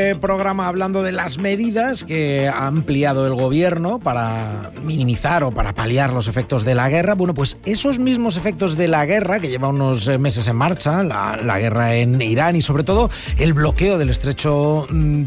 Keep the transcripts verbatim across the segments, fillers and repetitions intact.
este programa hablando de las medidas que ha ampliado el gobierno para minimizar o para paliar los efectos de la guerra. Bueno, pues esos mismos efectos de la guerra que lleva unos meses en marcha, la, la guerra en Irán y sobre todo el bloqueo del estrecho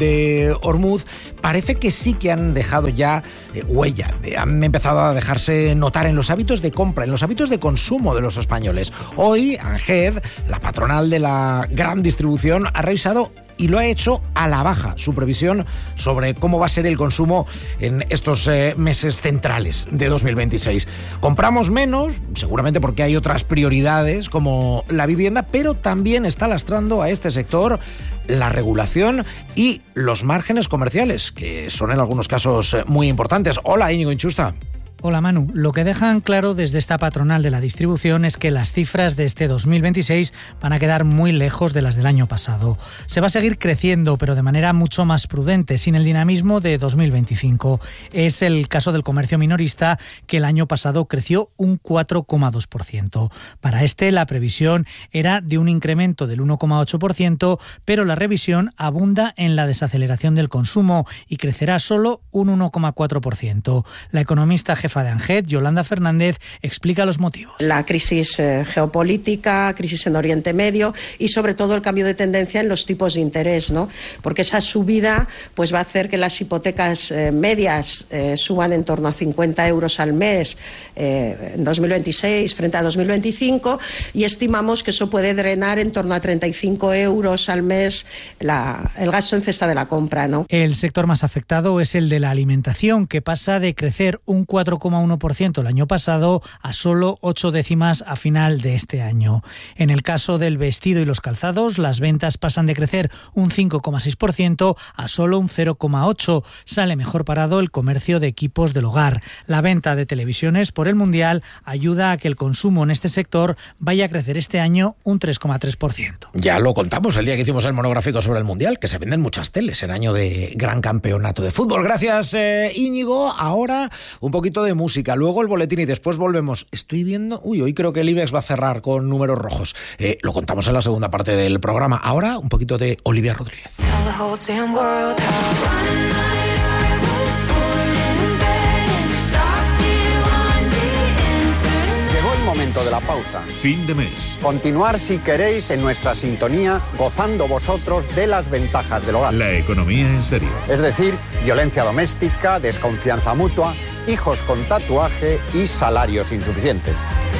de Hormuz, parece que sí que han dejado ya eh, huella, han empezado a dejarse notar en los hábitos de compra, en los hábitos de consumo de los españoles. Hoy, ANGED, la patronal de la gran distribución, ha revisado y lo ha hecho a la baja su previsión sobre cómo va a ser el consumo en estos eh, meses centrales de dos mil veintiséis. Compramos menos, seguramente porque hay otras prioridades como la vivienda, pero también está lastrando a este sector la regulación y los márgenes comerciales, que son en algunos casos muy importantes. Hola, Íñigo Inchusta. Hola Manu, lo que dejan claro desde esta patronal de la distribución es que las cifras de este dos mil veintiséis van a quedar muy lejos de las del año pasado. Se va a seguir creciendo, pero de manera mucho más prudente, sin el dinamismo de dos mil veinticinco. Es el caso del comercio minorista, que el año pasado creció un cuatro coma dos por ciento. Para este, la previsión era de un incremento del uno coma ocho por ciento, pero la revisión abunda en la desaceleración del consumo y crecerá solo un uno coma cuatro por ciento. La economista jefa de ANGED, Yolanda Fernández, explica los motivos. La crisis eh, geopolítica, crisis en Oriente Medio y sobre todo el cambio de tendencia en los tipos de interés, ¿no? Porque esa subida pues va a hacer que las hipotecas eh, medias eh, suban en torno a cincuenta euros al mes eh, en dos mil veintiséis frente a dos mil veinticinco, y estimamos que eso puede drenar en torno a treinta y cinco euros al mes la, el gasto en cesta de la compra, ¿no? El sector más afectado es el de la alimentación, que pasa de crecer un cuatro coma uno por ciento el año pasado a solo ocho décimas a final de este año. En el caso del vestido y los calzados, las ventas pasan de crecer un cinco coma seis por ciento a solo un cero coma ocho por ciento. Sale mejor parado el comercio de equipos del hogar. La venta de televisiones por el Mundial ayuda a que el consumo en este sector vaya a crecer este año un tres coma tres por ciento. Ya lo contamos el día que hicimos el monográfico sobre el Mundial, que se venden muchas teles en año de gran campeonato de fútbol. Gracias, eh, Íñigo. Ahora un poquito de música, luego el boletín y después volvemos. Estoy viendo... Uy, hoy creo que el IBEX va a cerrar con números rojos. Eh, lo contamos en la segunda parte del programa. Ahora un poquito de Olivia Rodríguez. Llegó el momento de la pausa. Fin de mes. Continuar, si queréis, en nuestra sintonía, gozando vosotros de las ventajas del hogar. La economía en serio. Es decir, violencia doméstica, desconfianza mutua, hijos con tatuaje y salarios insuficientes.